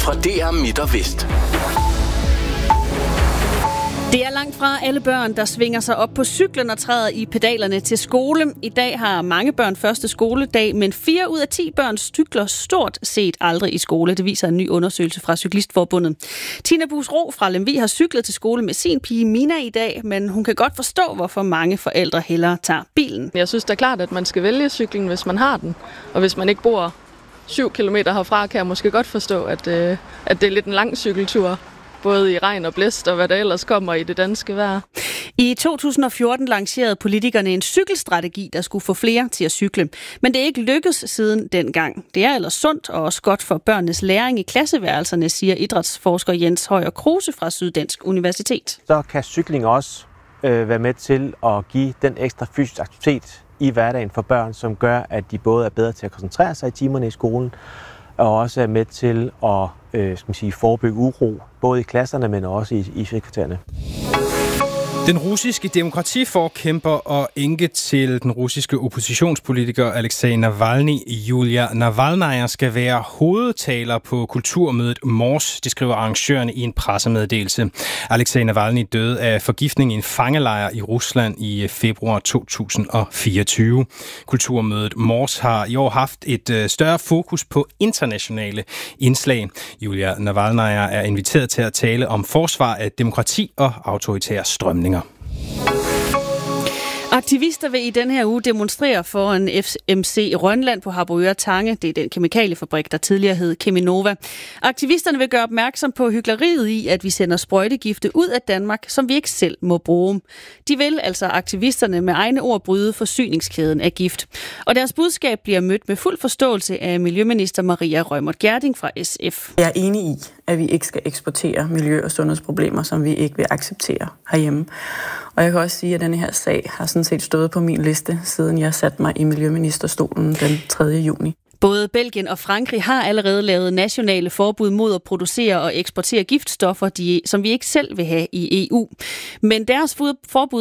fra DR Midt og Vest. Det er langt fra alle børn, der svinger sig op på cyklen og træder i pedalerne til skole. I dag har mange børn første skoledag, men 4 ud af 10 børn cykler stort set aldrig i skole. Det viser en ny undersøgelse fra Cyklistforbundet. Tina Busro fra Lemvig har cyklet til skole med sin pige Mina i dag, men hun kan godt forstå, hvorfor mange forældre hellere tager bilen. Jeg synes da klart, at man skal vælge cyklen, hvis man har den. Og hvis man ikke bor 7 kilometer herfra, kan jeg måske godt forstå, at det er lidt en lang cykeltur. Både i regn og blæst og hvad der ellers kommer i det danske vejr. I 2014 lancerede politikerne en cykelstrategi, der skulle få flere til at cykle. Men det er ikke lykkedes siden dengang. Det er ellers sundt og også godt for børnenes læring i klasseværelserne, siger idrætsforsker Jens Højer Kruse fra Syddansk Universitet. Så kan cykling også være med til at give den ekstra fysisk aktivitet i hverdagen for børn, som gør, at de både er bedre til at koncentrere sig i timerne i skolen, og også er med til at forebygge uro, både i klasserne, men også i frikvartererne. Den russiske demokratiforkæmper og enke til den russiske oppositionspolitiker Alexej Navalny, Julia Navalnaya, skal være hovedtaler på kulturmødet Mors, det skriver arrangørerne i en pressemeddelelse. Alexej Navalny døde af forgiftning i en fangelejr i Rusland i februar 2024. Kulturmødet Mors har i år haft et større fokus på internationale indslag. Julia Navalnaya er inviteret til at tale om forsvar af demokrati og autoritære strømninger. Aktivister vil i den her uge demonstrere for en FMC i Rønland på Harboøre Tange. Det er den kemikaliefabrik, der tidligere hed Cheminova. Aktivisterne vil gøre opmærksom på hykleriet i, at vi sender sprøjtegifte ud af Danmark, som vi ikke selv må bruge. De vil altså aktivisterne med egne ord bryde forsyningskæden af gift. Og deres budskab bliver mødt med fuld forståelse af Miljøminister Maria Reumert Gjerding fra SF. Jeg er enig i, at vi ikke skal eksportere miljø- og sundhedsproblemer, som vi ikke vil acceptere herhjemme. Og jeg kan også sige, at denne her sag har sådan set stået på min liste, siden jeg satte mig i Miljøministerstolen den 3. juni. Både Belgien og Frankrig har allerede lavet nationale forbud mod at producere og eksportere giftstoffer, som vi ikke selv vil have i EU. Men deres forbud